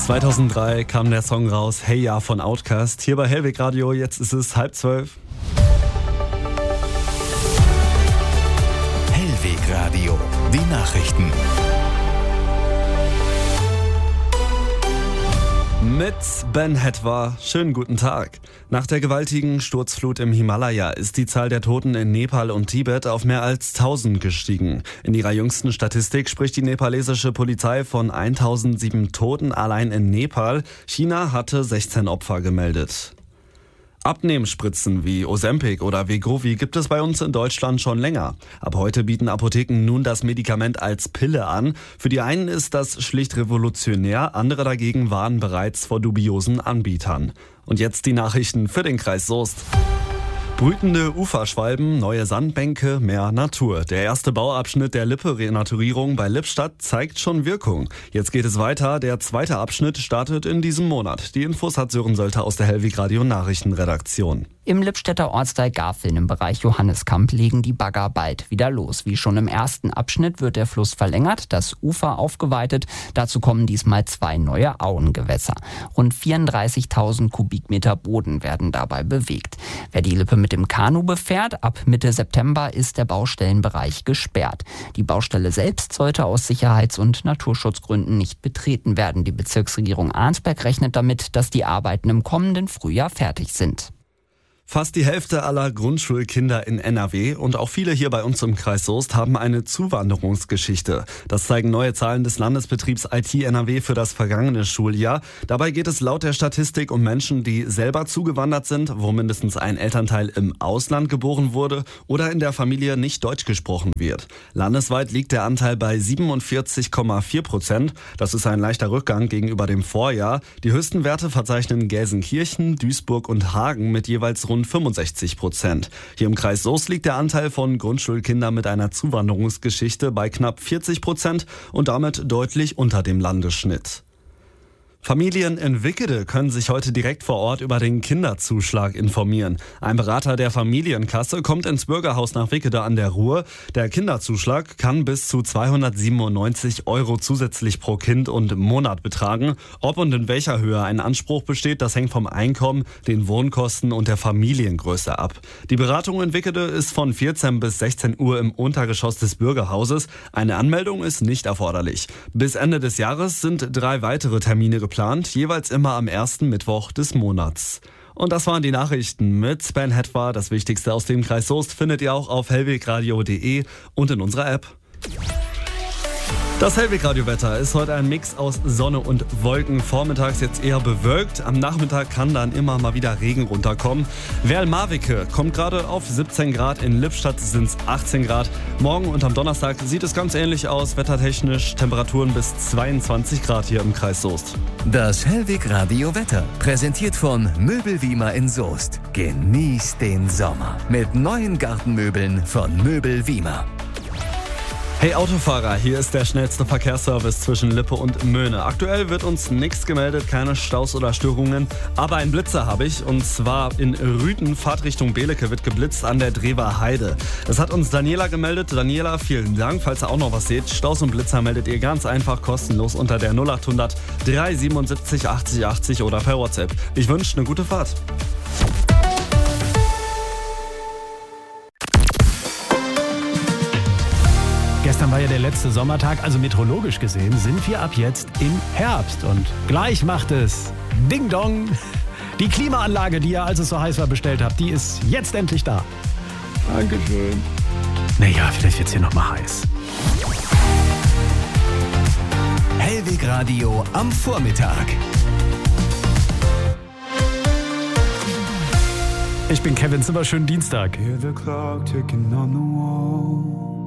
2003 kam der Song raus, Hey Ja von Outkast. Hier bei Hellweg Radio, jetzt ist es 11:30. Hellweg Radio, die Nachrichten. Mit Ben Hetwa. Schönen guten Tag. Nach der gewaltigen Sturzflut im Himalaya ist die Zahl der Toten in Nepal und Tibet auf mehr als 1000 gestiegen. In ihrer jüngsten Statistik spricht die nepalesische Polizei von 1007 Toten allein in Nepal. China hatte 16 Opfer gemeldet. Abnehmspritzen wie Ozempic oder Wegovy gibt es bei uns in Deutschland schon länger. Ab heute bieten Apotheken nun das Medikament als Pille an. Für die einen ist das schlicht revolutionär, andere dagegen warnen bereits vor dubiosen Anbietern. Und jetzt die Nachrichten für den Kreis Soest. Brütende Uferschwalben, neue Sandbänke, mehr Natur. Der erste Bauabschnitt der Lippe-Renaturierung bei Lippstadt zeigt schon Wirkung. Jetzt geht es weiter. Der zweite Abschnitt startet in diesem Monat. Die Infos hat Sören Sölter aus der Hellweg Radio Nachrichtenredaktion. Im Lippstädter Ortsteil Garfeln im Bereich Johanniskamp legen die Bagger bald wieder los. Wie schon im ersten Abschnitt wird der Fluss verlängert, das Ufer aufgeweitet. Dazu kommen diesmal 2 neue Auengewässer. Rund 34.000 Kubikmeter Boden werden dabei bewegt. Wer die Lippe mit dem Kanu befährt, ab Mitte September ist der Baustellenbereich gesperrt. Die Baustelle selbst sollte aus Sicherheits- und Naturschutzgründen nicht betreten werden. Die Bezirksregierung Arnsberg rechnet damit, dass die Arbeiten im kommenden Frühjahr fertig sind. Fast die Hälfte aller Grundschulkinder in NRW und auch viele hier bei uns im Kreis Soest haben eine Zuwanderungsgeschichte. Das zeigen neue Zahlen des Landesbetriebs IT NRW für das vergangene Schuljahr. Dabei geht es laut der Statistik um Menschen, die selber zugewandert sind, wo mindestens ein Elternteil im Ausland geboren wurde oder in der Familie nicht Deutsch gesprochen wird. Landesweit liegt der Anteil bei 47,4%. Das ist ein leichter Rückgang gegenüber dem Vorjahr. Die höchsten Werte verzeichnen Gelsenkirchen, Duisburg und Hagen mit jeweils rund 65%. Hier im Kreis Soest liegt der Anteil von Grundschulkindern mit einer Zuwanderungsgeschichte bei knapp 40% und damit deutlich unter dem Landesschnitt. Familien in Wickede können sich heute direkt vor Ort über den Kinderzuschlag informieren. Ein Berater der Familienkasse kommt ins Bürgerhaus nach Wickede an der Ruhr. Der Kinderzuschlag kann bis zu 297 € zusätzlich pro Kind und Monat betragen. Ob und in welcher Höhe ein Anspruch besteht, das hängt vom Einkommen, den Wohnkosten und der Familiengröße ab. Die Beratung in Wickede ist von 14 bis 16 Uhr im Untergeschoss des Bürgerhauses. Eine Anmeldung ist nicht erforderlich. Bis Ende des Jahres sind 3 weitere Termine geplant, jeweils immer am ersten Mittwoch des Monats. Und das waren die Nachrichten mit Ben Hetwa. Das Wichtigste aus dem Kreis Soest findet ihr auch auf hellwegradio.de und in unserer App. Das Hellweg-Radio-Wetter ist heute ein Mix aus Sonne und Wolken. Vormittags jetzt eher bewölkt. Am Nachmittag kann dann immer mal wieder Regen runterkommen. Werl-Marwicke kommt gerade auf 17 Grad. In Lippstadt sind es 18 Grad. Morgen und am Donnerstag sieht es ganz ähnlich aus. Wettertechnisch Temperaturen bis 22 Grad hier im Kreis Soest. Das Hellweg-Radio-Wetter, präsentiert von Möbel Wiemer in Soest. Genießt den Sommer mit neuen Gartenmöbeln von Möbel Wiemer. Hey Autofahrer, hier ist der schnellste Verkehrsservice zwischen Lippe und Möhne. Aktuell wird uns nichts gemeldet, keine Staus oder Störungen, aber einen Blitzer habe ich, und zwar in Rüthen, Fahrtrichtung Belecke, wird geblitzt an der Drewer Heide. Das hat uns Daniela gemeldet. Daniela, vielen Dank. Falls ihr auch noch was seht, Staus und Blitzer meldet ihr ganz einfach kostenlos unter der 0800 377 80 80 oder per WhatsApp. Ich wünsche eine gute Fahrt. Gestern war ja der letzte Sommertag, also meteorologisch gesehen sind wir ab jetzt im Herbst. Und gleich macht es Ding Dong. Die Klimaanlage, die ihr, als es so heiß war, bestellt habt, die ist jetzt endlich da. Dankeschön. Naja, vielleicht wird's hier nochmal heiß. Hellweg Radio am Vormittag. Ich bin Kevin Zimmer, schönen Dienstag. Hear the clock ticking on the wall.